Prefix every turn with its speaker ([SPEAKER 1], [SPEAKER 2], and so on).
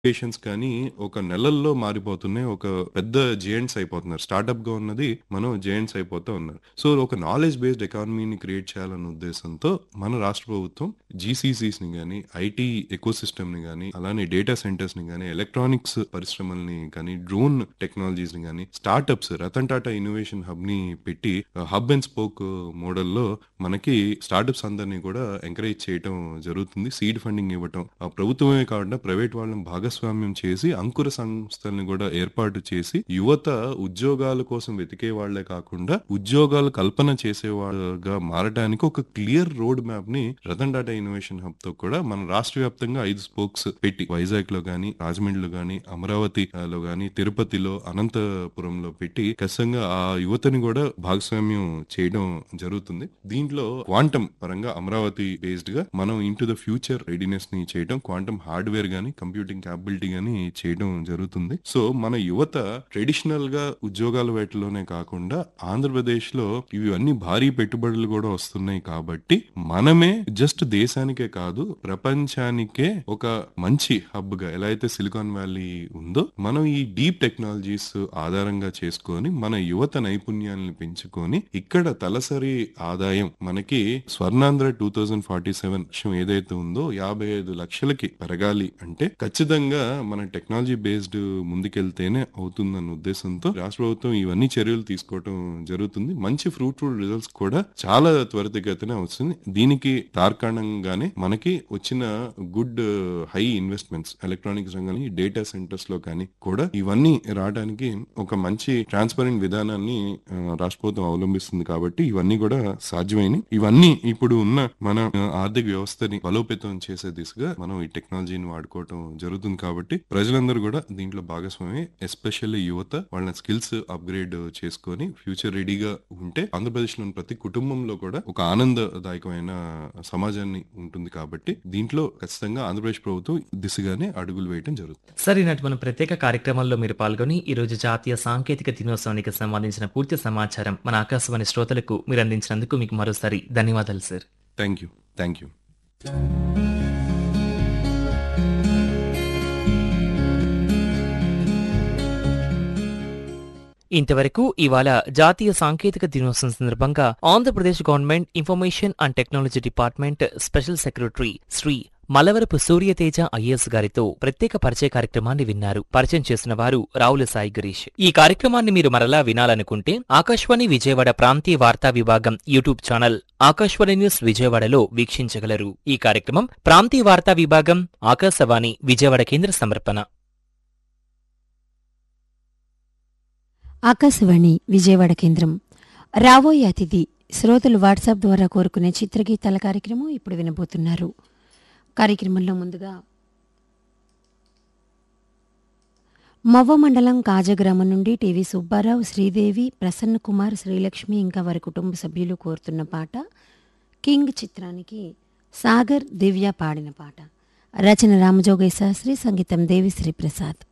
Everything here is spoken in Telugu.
[SPEAKER 1] పేషెంట్స్ కానీ ఒక నెలల్లో మారిపోతున్నాయి. ఒక పెద్ద జెయింట్స్ అయిపోతున్నారు. స్టార్టప్‌గా ఉన్నది మనం జెయింట్స్ అయిపోతా ఉన్నారు. సో, ఒక నాలెడ్జ్ బేస్డ్ ఎకానమీని క్రియేట్ చేయాలన్న ఉద్దేశంతో మన రాష్ట్ర ప్రభుత్వం జీసీసీస్‌ని గాని, ఐటీ ఎకోసిస్టమ్‌ని గాని, అలానే డేటా సెంటర్స్‌ని గాని, ఎలక్ట్రానిక్స్ పరిశ్రమల్ని కానీ, డ్రోన్ టెక్నాలజీస్‌ని గాని, స్టార్టప్స్ రతన్ టాటా ఇన్నోవేషన్ హబ్‌ని పెట్టి హబ్ అండ్ స్పోక్ మోడల్‌లో మనకి స్టార్టప్స్ అందరినీ కూడా ఎంకరేజ్ చేయటం జరుగుతుంది. సీడ్ ఫండింగ్ ఇవ్వటం. ప్రభుత్వమే కాకుండా ప్రైవేట్ వాళ్ళని భాగస్వామ్యం చేసి అంకుర సంస్థల్ని కూడా ఏర్పాటు చేసి యువత ఉద్యోగాల కోసం వెతికే వాళ్లే కాకుండా ఉద్యోగాలు కల్పన చేసేవాళ్ళగా మారడానికి ఒక క్లియర్ రోడ్ మ్యాప్ ని రతన్ టాటా ఇన్నోవేషన్ హబ్ తో కూడా మన రాష్ట్ర వ్యాప్తంగా 5 స్పోక్స్ పెట్టి వైజాగ్ లో గాని, రాజమండ్రిలో గాని, అమరావతిలో గాని, తిరుపతిలో, అనంతపురంలో పెట్టి ఖచ్చితంగా ఆ యువతని కూడా భాగస్వామ్యం చేయడం జరుగుతుంది. దీంట్లో క్వాంటమ్ పరంగా అమరావతి బేస్డ్ గా మనం ఇంటూ ద ఫ్యూచర్ రెడీనెస్ ని చేయడం, క్వాంటమ్ హార్డ్వేర్ గాని, కంప్యూటింగ్ క్యాపబిలిటీ గాని చేయడం జరుగుతుంది. సో మన యువత ట్రెడిషనల్ గా ఉద్యోగాల వేటలోనే కాకుండా ఆంధ్రప్రదేశ్ లో ఇవన్నీ భారీ పెట్టుబడులు కూడా వస్తున్నాయి కాబట్టి మనమే జస్ట్ దేశానికే కాదు ప్రపంచానికే ఒక మంచి హబ్ గా ఎలా అయితే సిలికాన్ వ్యాలీ ఉందో మనం ఈ డీప్ టెక్నాలజీస్ ఆధారంగా చేసుకొని మన యువత నైపుణ్యాలను పెంచుకొని ఇక్కడ తలసరి ఆదాయం మనకి స్వర్ణాంధ్ర 2047 లక్ష్యం ఏదైతే ఉందో 55 లక్షలకి పెరగాలి అంటే ఖచ్చితంగా మన టెక్నాలజీ బేస్డ్ ముందుకెళ్తేనే అవుతుందన్న ఉద్దేశంతో రాష్ట్ర ప్రభుత్వం ఇవన్నీ చర్యలు తీసుకోవడం జరుగుతుంది. మంచి ఫ్రూట్ఫుల్ రిజల్ట్స్ కూడా చాలా త్వరితగతిన వస్తుంది. దీనికి తార్కాణంగానే మనకి వచ్చిన గుడ్ హై ఇన్వెస్ట్మెంట్స్ ఎలక్ట్రానిక్స్ రంగాన్ని, డేటా సెంటర్స్ లో కానీ కూడా ఇవన్నీ రావడానికి ఒక మంచి ట్రాన్స్పరెంట్ విధానాన్ని రాష్ట్ర ప్రభుత్వం అవలంబిస్తుంది కాబట్టి ఇవన్నీ కూడా సాధ్యమైనవి. ఇవన్నీ ఇప్పుడు ఉన్న మన ఆర్థిక వ్యవస్థని బలోపేతం చేసే దిశగా మనం ఈ టెక్నాలజీని వాడుకోవటం జరుగుతుంది కాబట్టి ప్రజలందరూ కూడా దీంట్లో భాగస్వామి, ఎస్పెషల్లీ యువత వాళ్ళ స్కిల్స్ అప్గ్రేడ్ చేసుకొని ఫ్యూచర్ రెడీగా ఉంటే ఆంధ్రప్రదేశ్ లోని ప్రతి కుటుంబంలో కూడా ఒక ఆనందదాయకమైన సమాజాన్ని ఉంటుంది కాబట్టి దీంట్లో ఖచ్చితంగా ఆంధ్రప్రదేశ్ ప్రభుత్వం దిశగానే అడుగులు వేయడం జరుగుతుంది.
[SPEAKER 2] సార్, ఈనాటి మన ప్రత్యేక కార్యక్రమంలో మీరు పాల్గొని ఈ రోజు జాతీయ సాంకేతిక దినోత్సవానికి సంబంధించిన పూర్తి సమాచారం మన ఆకాశవాణి శ్రోతలకు మీరు అందించినందుకు మీకు మరోసారి ధన్యవాదాలు సార్.
[SPEAKER 1] Thank you.
[SPEAKER 2] ఇంతవరకు ఇవాళ జాతీయ సాంకేతిక దినోత్సవం సందర్భంగా Andhra Pradesh government information and technology department special secretary Shri Malavarapu Surya Teja IAS గారితో ప్రత్యేక పరిచయ కార్యక్రమాన్ని విన్నారు. పరిచయం చేసిన వారు రావుల సాయి గిరీష్. ఈ కార్యక్రమాన్ని మీరు మరలా వినాలనుకుంటే ఆకాశవాణి విజయవాడ ప్రాంతీయ వార్తా విభాగం యూట్యూబ్ ఛానల్ ఆకాశవాణి న్యూస్ విజయవాడలో వీక్షించగలరు. ఈ కార్యక్రమం ప్రాంతీయ వార్తా విభాగం ఆకాశవాణి విజయవాడ కేంద్ర సమర్పణ.
[SPEAKER 3] ఆకాశవాణి విజయవాడ కేంద్రం. రాబోయే అతిథి శ్రోతలు వాట్సాప్ ద్వారా కోరుకునే చిత్రగీతాల కార్యక్రమం ఇప్పుడు వినబోతున్నారు. కార్యక్రమంలో ముందుగా మవ్వ మండలం కాజగ్రామం నుండి టీవీ సుబ్బారావు, శ్రీదేవి, ప్రసన్న కుమార్, శ్రీలక్ష్మి ఇంకా వారి కుటుంబ సభ్యులు కోరుతున్న పాట కింగ్ చిత్రానికి సాగర్, దివ్య పాడిన పాట. రచన రామజోగయ్య శాస్త్రి, సంగీతం దేవిశ్రీ ప్రసాద్.